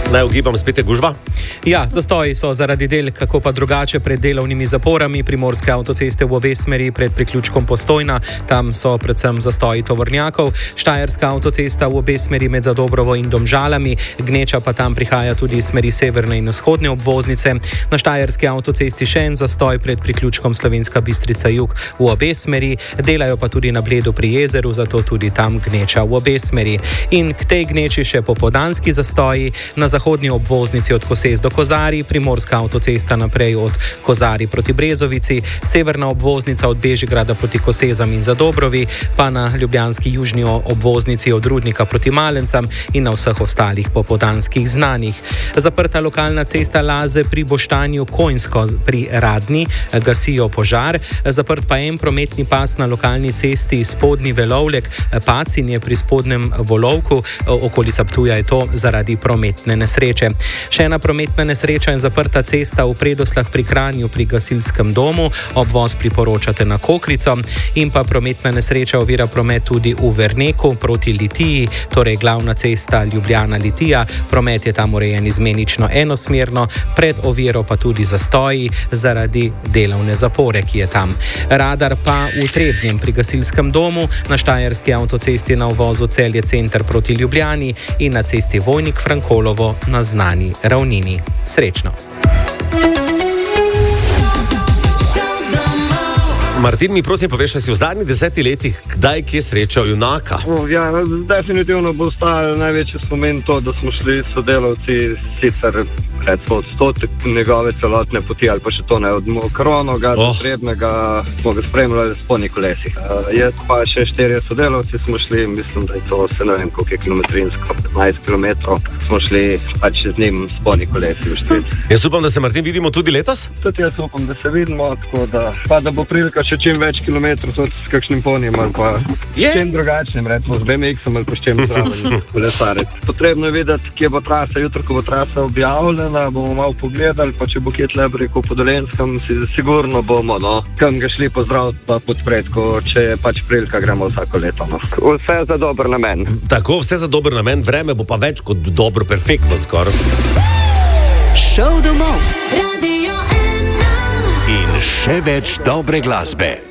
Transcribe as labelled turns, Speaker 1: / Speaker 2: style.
Speaker 1: Naj ugibam, spet je gužva?
Speaker 2: Ja, zastoji so zaradi del, kako pa drugače pred delovnimi zaporami primorske avtoceste v obe smeri pred priključkom Postojna. Tam so predvsem zastoji tovornjakov. Štajerska avtocesta v obe smeri med Zadobrovo in Domžalami. Gneča pa tam prihaja tudi iz smeri severne in vzhodne obvoznice. Na štajerski avtocesti še en zastoj pred priključkom Slovenska Bistrica jug v obe smeri. Delajo pa tudi na Bledu pri jezeru, zato tudi tam gneča v obe smeri. In k tej gneči še popoldanski zastoji. Na zahodni obvoznici od Koses do Kozarij, primorska avtocesta naprej od Kozarij proti Brezovici, severna obvoznica od Bežigrada proti Kosezam in Zadobrovi, pa na ljubljanski južni obvoznici od Rudnika proti Malencam in na vseh ostalih popoldanskih znanih. Zaprta lokalna cesta Laze pri Boštanju Konjsko pri Radni, gasijo požar. Zaprt pa en prometni pas na lokalni cesti Spodnji Velovlek, Pacin je pri Spodnjem Volovku, okolica Ptuja je to zaradi prometne nesreče. Še ena prometna nesreča in zaprta cesta v Predoslah pri Kranju pri gasilskem domu, obvoz priporočate na Kokrico, in pa prometna nesreča ovira promet tudi v Verneku proti Litiji, torej glavna cesta Ljubljana-Litija. Promet je tam urejen izmenično enosmerno, pred oviro pa tudi zastoji zaradi delovne zapore, ki je tam. Radar pa v Trebnjem pri gasilskem domu, na štajerski avtocesti na uvozu Celje center proti Ljubljani in na cesti Vojnik-Frankolovo na znani ravnini. Srečno!
Speaker 1: Martin, mi prosim poveš, da si v zadnjih 10 letih kdaj kje srečal junaka?
Speaker 3: Ja, definitivno bo ostal največji spomin to, da smo šli sodelavci sicer recimo odstotek njegove celotne poti ali pa še to ne, od Mokronoga do Trebnega smo ga spremljali s polni kolesi. Jaz pa še 4 sodelavci smo šli, mislim, da je to se ne vem koliko je kilometrinsko, 15 kilometrov smo šli pač z njim s polni kolesi v Štric.
Speaker 1: Jaz upam, da se, Martin, vidimo tudi letos?
Speaker 3: Tudi jaz upam, da se vidimo, tako da pa da bo prilika še čim več kilometrov tudi s kakšnim ponjem ali pa čim drugačnim, recimo z BMX-om ali pa s čim zraven kolesariti. Potrebno je videti, kje bo trasa, jutro, ko bo trasa objavljena, bomo malo pogledali, pa če bo kje tle rekel po Dolenjskem, sigurno bomo, kam ga šli pozdraviti pa podpreti, če je pač prilika, gremo vsako leto. Vse za dober namen.
Speaker 1: Tako, vse za dober namen, vreme bo pa več kot dobro, perfektno skoraj.
Speaker 4: Šov domov, Radio 1. In še več dobre glasbe.